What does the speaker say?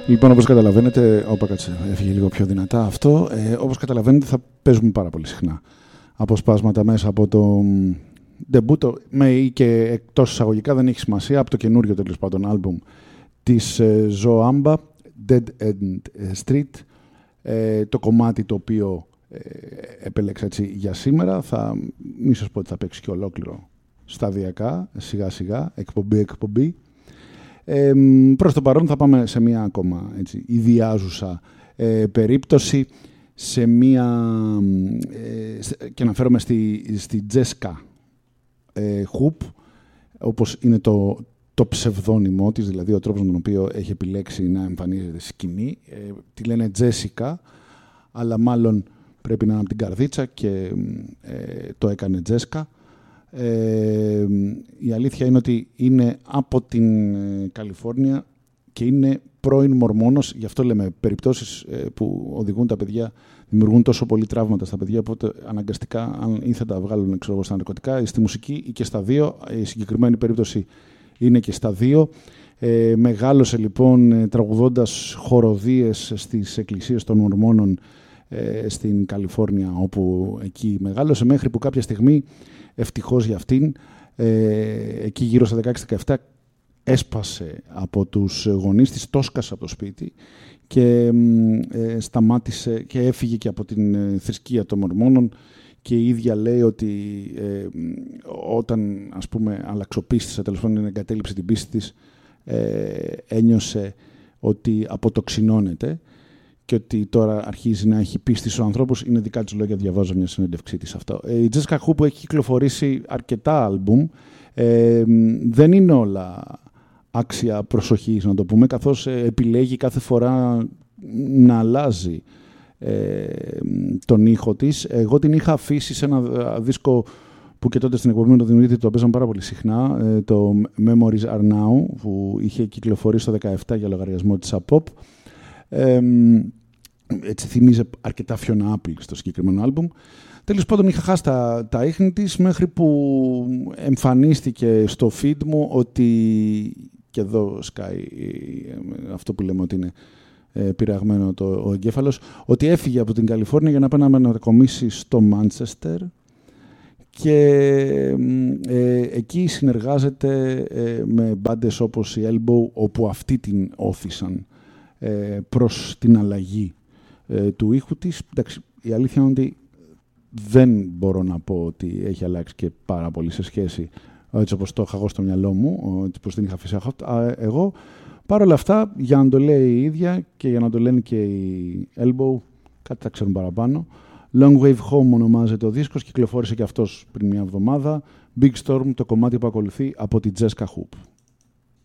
Λοιπόν, όπως καταλαβαίνετε, κάτσε, έφυγε λίγο πιο δυνατά αυτό. Όπως καταλαβαίνετε, θα παίζουμε πάρα πολύ συχνά αποσπάσματα μέσα από το ντεμπούτο, ή και εκτός εισαγωγικά, δεν έχει σημασία, από το καινούριο τέλος πάντων άλμπουμ της Zoamba, Dead End Street, το κομμάτι το οποίο επέλεξα έτσι για σήμερα. Θα μη σας πω ότι θα παίξει και ολόκληρο σταδιακά, σιγά σιγά, εκπομπή. Προς το παρόν θα πάμε σε μια ακόμα έτσι, ιδιάζουσα περίπτωση, σε μια, και αναφέρομαι στη Τζέσκα Χουπ, όπως είναι το ψευδόνυμο της, δηλαδή ο τρόπος με τον οποίο έχει επιλέξει να εμφανίζεται στη σκηνή. Τη λένε Τζέσικα, αλλά μάλλον πρέπει να είναι από την καρδίτσα και το έκανε Τζέσκα. Η αλήθεια είναι ότι είναι από την Καλιφόρνια και είναι πρώην Μορμόνος, γι' αυτό λέμε περιπτώσεις που οδηγούν τα παιδιά, δημιουργούν τόσο πολύ τραύματα στα παιδιά, οπότε αναγκαστικά αν ή θα τα βγάλουν στα ναρκωτικά ή στη μουσική ή και στα δύο. Η συγκεκριμένη περίπτωση είναι και στα δύο. Μεγάλωσε λοιπόν τραγουδώντας χοροδίες στις εκκλησίες των Μορμόνων στην Καλιφόρνια, όπου εκεί μεγάλωσε, μέχρι που κάποια στιγμή, ευτυχώς για αυτήν, εκεί γύρω στα 16-17 έσπασε από τους γονείς της, το σκάσε από το σπίτι και σταμάτησε και έφυγε και από την θρησκεία των Μορμόνων, και η ίδια λέει ότι όταν ας πούμε αλλαξοπίστησε, τέλος πάντων εγκατέλειψε την πίστη της, ένιωσε ότι αποτοξινώνεται και ότι τώρα αρχίζει να έχει πίστη στους ανθρώπους. Είναι δικά της λόγια, διαβάζω μια συνέντευξή της αυτό. Η Τζέσικα Χουπ που έχει κυκλοφορήσει αρκετά άλμπουμ, δεν είναι όλα άξια προσοχής, να το πούμε, καθώς επιλέγει κάθε φορά να αλλάζει τον ήχο της. Εγώ την είχα αφήσει σε ένα δίσκο που και τότε στην εκπομπή με το Δημήτρη το παίζαμε πάρα πολύ συχνά, το Memories Are Now, που είχε κυκλοφορήσει το 2017 για λογαριασμό της Apop. Έτσι θυμίζει αρκετά Fiona Apple στο συγκεκριμένο άλμπουμ. Τέλος πάντων, είχα χάσει τα ίχνη της, μέχρι που εμφανίστηκε στο feed μου ότι, και εδώ σκάει αυτό που λέμε ότι είναι πειραγμένο ο εγκέφαλος, ότι έφυγε από την Καλιφόρνια για να πάει να μετακομίσει στο Μάντσεστερ και εκεί συνεργάζεται με μπάντες όπως η Elbow, όπου αυτοί την όθησαν προς την αλλαγή του ήχου της. Εντάξει, η αλήθεια είναι ότι δεν μπορώ να πω ότι έχει αλλάξει και πάρα πολύ σε σχέση έτσι όπως το είχα εγώ στο μυαλό μου, έτσι όπως την είχα αφήσει εγώ. Παρ' όλα αυτά, για να το λέει η ίδια και για να το λένε και η Elbow, κάτι θα ξέρουν παραπάνω. Long Wave Home ονομάζεται ο δίσκος, κυκλοφόρησε και αυτός πριν μια εβδομάδα. Big Storm, το κομμάτι που ακολουθεί από τη Τζέσικα Χουπ.